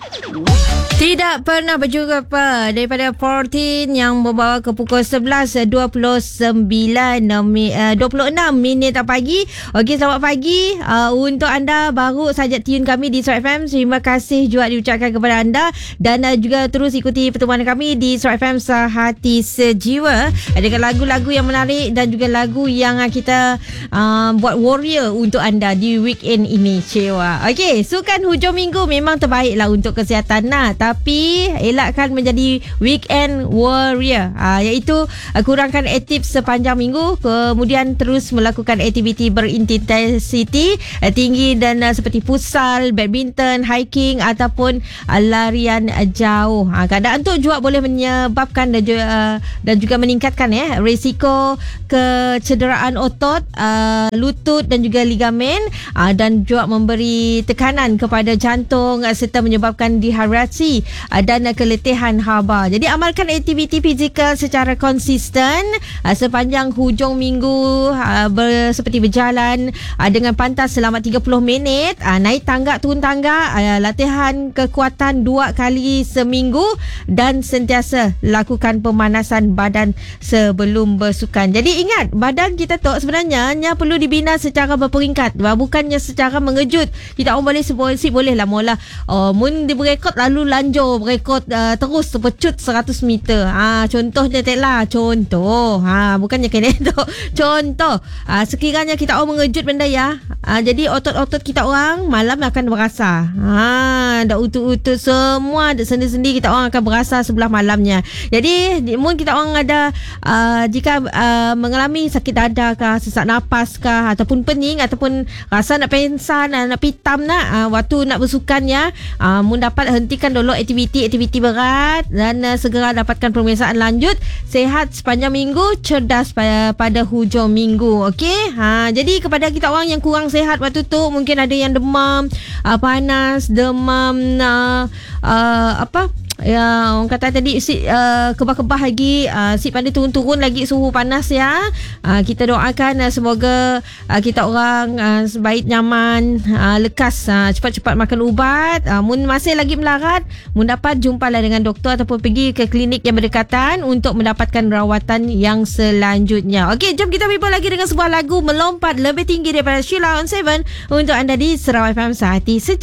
Tidak pernah berjumpa daripada 14 yang membawa ke pukul 11.26 minit pagi. Okey, selamat pagi untuk anda baru saja tune kami di Surat FM. Terima kasih juga diucapkan kepada anda dan juga terus ikuti pertemuan kami di Surat FM Sehati Sejiwa dengan lagu-lagu yang menarik dan juga lagu yang kita buat warrior untuk anda di weekend ini. Cewa. Okey, sukan hujung minggu memang terbaiklah untuk kesihatan tapi elakkan menjadi weekend warrior, iaitu kurangkan aktif sepanjang minggu, kemudian terus melakukan aktiviti berintensiti tinggi dan seperti futsal, badminton, hiking ataupun larian jauh. Keadaan tu juga boleh menyebabkan dan juga meningkatkan risiko kecederaan otot, lutut dan juga ligamen, dan juga memberi tekanan kepada jantung serta menyebabkan dehidrasi dan keletihan haba. Jadi amalkan aktiviti fizikal secara konsisten sepanjang hujung minggu, seperti berjalan dengan pantas selama 30 minit, naik tangga, turun tangga, latihan kekuatan 2 kali seminggu dan sentiasa lakukan pemanasan badan sebelum bersukan. Jadi ingat, badan kita tu sebenarnya perlu dibina secara berperingkat, bukannya secara mengejut. Kita orang boleh lah mula mun dia berekod lalu lanjur berekod terus terpecut 100 meter. Contohnya teklah, contoh. Bukannya kena tu. Contoh, sekiranya kita orang mengejut benda jadi otot-otot kita orang malam akan berasa. Dah utut-utut semua, dah sendi-sendi kita orang akan berasa sebelah malamnya. Jadi mun kita orang ada jika mengalami sakit dada kah, sesak nafas kah, ataupun pening, ataupun rasa nak pingsan, nak pitam waktu nak bersukannya, mun dapat hentikan dulu aktiviti berat dan segera dapatkan pemeriksaan lanjut. Sehat sepanjang minggu, cerdas pada hujung minggu. Okey, jadi kepada kita orang yang kurang sehat waktu tu, mungkin ada yang demam, panas, demam, orang kata tadi kebah-kebah lagi, si pada turun-turun lagi suhu panas kita doakan semoga kita orang sebaik nyaman, lekas, cepat-cepat makan ubat. Mun masih lagi melarat, mun dapat jumpalah dengan doktor ataupun pergi ke klinik yang berdekatan untuk mendapatkan rawatan yang selanjutnya. Okey, jom kita bimbang lagi dengan sebuah lagu melompat lebih tinggi daripada Sheila on 7 untuk anda di Sarawak FM Sehati Sejiwa.